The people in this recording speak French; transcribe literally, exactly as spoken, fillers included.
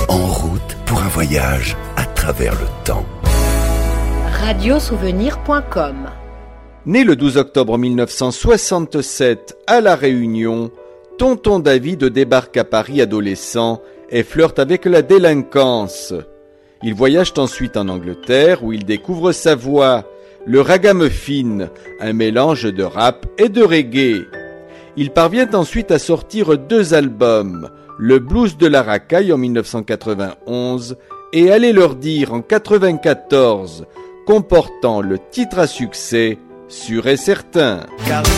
En route pour un voyage à travers le temps. radio souvenir point com. Né le douze octobre mille neuf cent soixante-sept à La Réunion, Tonton David débarque à Paris adolescent et flirte avec la délinquance. Il voyage ensuite en Angleterre où il découvre sa voix, le ragamuffin, un mélange de rap et de reggae. Il parvient ensuite à sortir deux albums, le blues de la racaille en mille neuf cent quatre-vingt-onze et Allez leur dire en quatre-vingt-quatorze, comportant le titre à succès Sûr et certain.